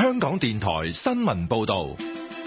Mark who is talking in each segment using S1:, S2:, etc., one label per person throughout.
S1: 香港電台新聞報道。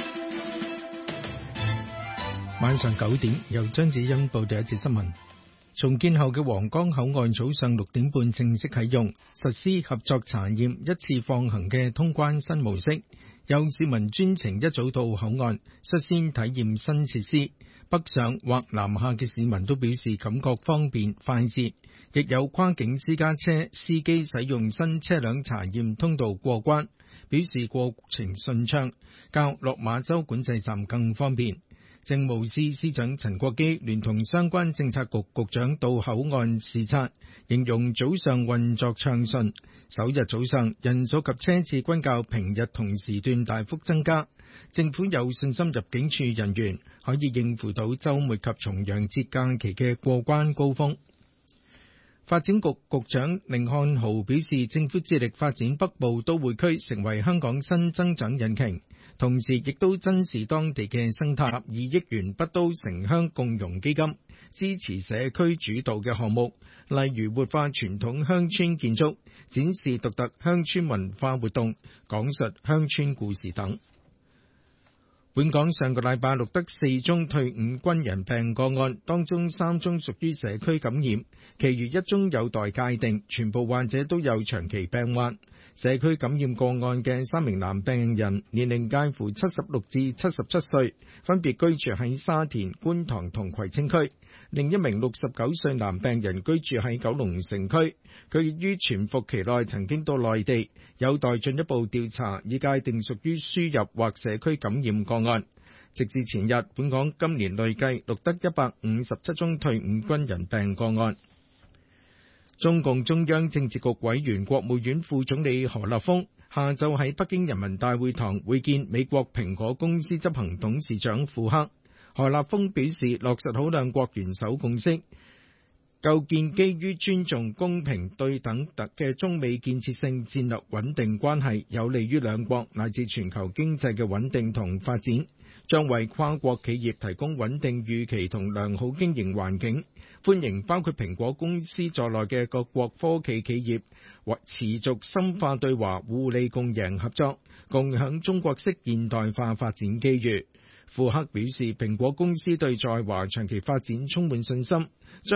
S2: 晚上9點，由張子欣報第一節新聞。重建後嘅皇崗口岸早上6點半正式啟用，實施合作查驗一次放行嘅通關新模式。有市民專程一早到口岸，率先體驗新設施。北上或南下嘅市民都表示感覺方便快捷，亦有跨境私家車司機使用新車輛查驗通道過關，表示過程順暢，較落馬洲管制站更方便。政務司司長陳國基聯同相關政策局局長到口岸視察，形容早上運作暢順，首日早上人數及車次均較平日同時段大幅增加。政府有信心入境處人員可以應付到週末及重陽節假期嘅過關高峰。發展局局長甯漢豪表示，政府致力發展北部都會區成為香港新增長引擎，同時亦都珍視當地嘅生態。2億元北都城鄉共融基金支持社區主導嘅項目，例如活化傳統鄉村建築、展示獨特鄉村文化活動、講述鄉村故事等。本港上個禮拜錄得4宗退伍軍人病個案，當中3宗屬於社區感染，其餘1宗有待界定，全部患者都有長期病患。社區感染個案嘅3名男病人年齡介乎76至77歲，分別居住喺沙田、觀塘同葵青區。另一名69歲男病人居住喺九龍城區，佢於潛伏期內曾經到內地，有待進一步調查，以界定屬於輸入或社區感染個案。直至前日，本港今年累計錄得157宗退伍軍人病個案。中共中央政治局委員、國務院副總理何立峰下晝喺北京人民大會堂會見美國蘋果公司執行董事長庫克。何立峰表示，落實好兩國元首共識，構建基於尊重、公平、對等嘅中美建設性戰略穩定關係，有利於兩國乃至全球經濟嘅穩定同發展，將為跨國企業提供穩定預期同良好經營環境。歡迎包括蘋果公司在內嘅各國科技企業或持續深化對華互利共贏合作，共享中國式現代化發展機遇。庫克表示，蘋果公司對在華長期發展充滿信心。